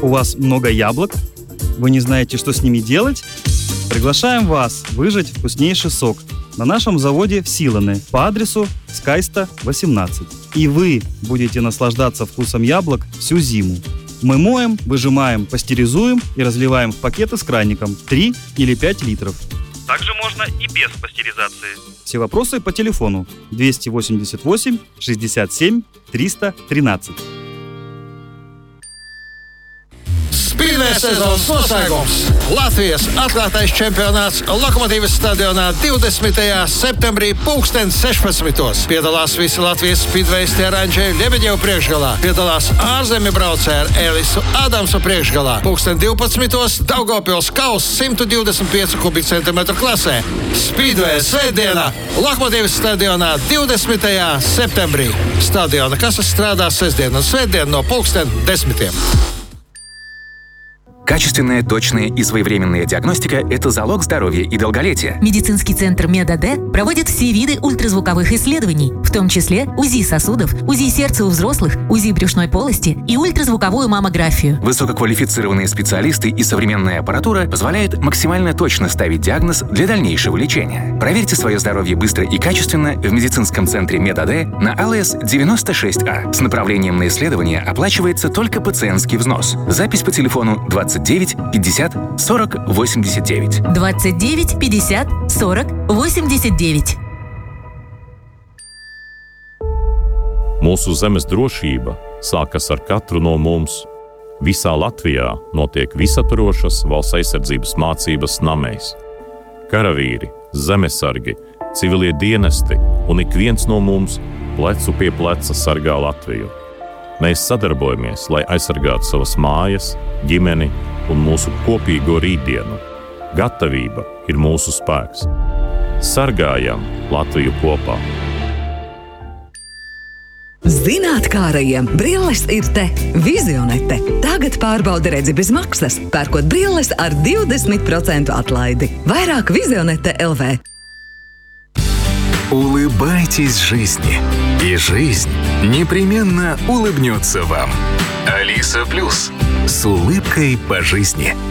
У вас много яблок? Вы не знаете, что с ними делать? Приглашаем вас выжать вкуснейший сок на нашем заводе в Силане по адресу Скайста, 18. И вы будете наслаждаться вкусом яблок всю зиму. Мы моем, выжимаем, пастеризуем и разливаем в пакеты с краником 3 или 5 литров. Также можно и без пастеризации. Все вопросы по телефону 288 67 313. Spīdvēja sezonas noslēgums. Latvijas atklātais čempionāts Lokomotīvas stadionā 20. septembrī 16:00. Piedalās visi Latvijas spīdvējisti ar Andžeju Ļebeģevu priekšgalā. Piedalās ārzemju braucēji ar Elisu Adamsu priekšgalā. 12:00 Daugavpils Kauss 125 kubikcentimetru klasē. Spīdvēja svētdienā Lokomotīvas stadionā 20. septembrī. Stadiona kases strādā sestdien un svētdien no 10:00. Качественная, точная и своевременная диагностика – это залог здоровья и долголетия. Медицинский центр МедАД проводит все виды ультразвуковых исследований, в том числе УЗИ сосудов, УЗИ сердца у взрослых, УЗИ брюшной полости и ультразвуковую маммографию. Высококвалифицированные специалисты и современная аппаратура позволяют максимально точно ставить диагноз для дальнейшего лечения. Проверьте свое здоровье быстро и качественно в медицинском центре МедАД на ЛС 96А. С направлением на исследование оплачивается только пациентский взнос. Запись по телефону 29 50 40 89. 29 50 40 89. Mūsu zemes drošība sākas ar katru no mums. Visā Latvijā notiek visaptvarošas valsts aizsardzības mācības namēs. Karavīri, zemesargi, civilie dienesti un ik viens no mums plecu pie pleca sargā Latviju. Mēs sadarbojamies, lai aizsargātu savas mājas, ģimeni un mūsu kopīgo rītdienu. Gatavība ir mūsu spēks. Sargājam Latviju kopā! Zinātkārajiem brilles ir te. Vizionete. Tagad pārbaudi redzi bez maksas, pērkot brilles ar 20% atlaidi. Vairāk Vizionete LV. Улыбайтесь жизни, и жизнь непременно улыбнется вам. Алиса Плюс. С улыбкой по жизни.